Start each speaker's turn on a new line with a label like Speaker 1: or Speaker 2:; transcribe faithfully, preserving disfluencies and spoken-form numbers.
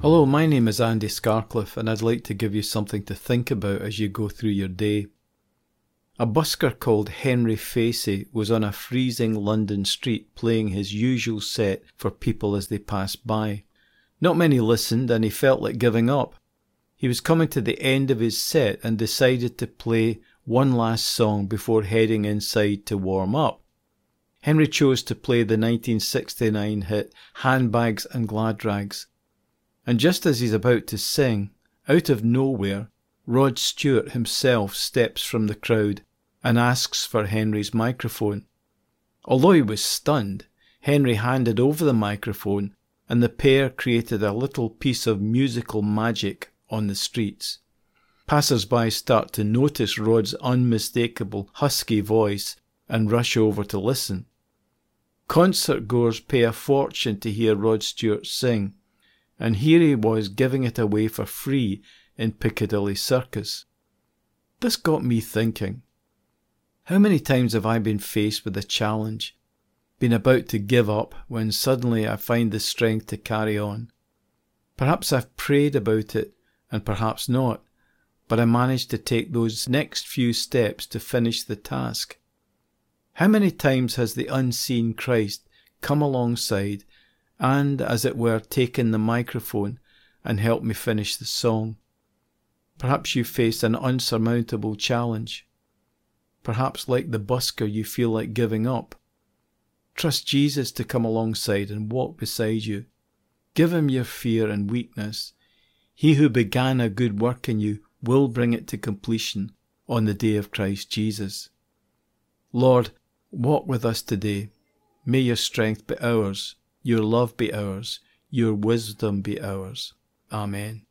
Speaker 1: Hello, my name is Andy Scarcliffe and I'd like to give you something to think about as you go through your day. A busker called Henry Facey was on a freezing London street playing his usual set for people as they passed by. Not many listened and he felt like giving up. He was coming to the end of his set and decided to play one last song before heading inside to warm up. Henry chose to play the nineteen sixty-nine hit Handbags and Glad Rags. And just as he's about to sing, out of nowhere, Rod Stewart himself steps from the crowd and asks for Henry's microphone. Although he was stunned, Henry handed over the microphone and the pair created a little piece of musical magic on the streets. Passers-by start to notice Rod's unmistakable husky voice and rush over to listen. Concert-goers pay a fortune to hear Rod Stewart sing, and here he was giving it away for free in Piccadilly Circus. This got me thinking. How many times have I been faced with a challenge, been about to give up when suddenly I find the strength to carry on? Perhaps I've prayed about it and perhaps not, but I managed to take those next few steps to finish the task. How many times has the unseen Christ come alongside and, as it were, taken the microphone and helped me finish the song? Perhaps you face an unsurmountable challenge. Perhaps, like the busker, you feel like giving up. Trust Jesus to come alongside and walk beside you. Give him your fear and weakness. He who began a good work in you will bring it to completion on the day of Christ Jesus. Lord, walk with us today. May your strength be ours. Your love be ours, your wisdom be ours. Amen.